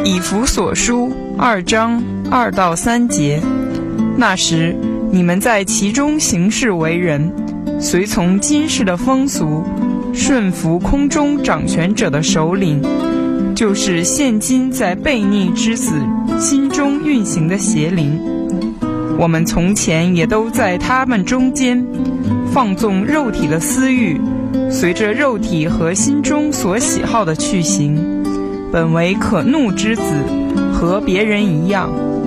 以弗所书2章2到3节。那时你们在其中行事为人，随从今世的风俗，顺服空中掌权者的首领，就是现今在悖逆之子心中运行的邪灵。我们从前也都在他们中间，放纵肉体的私欲，随着肉体和心中所喜好的去行，本为可怒之子，和别人一样。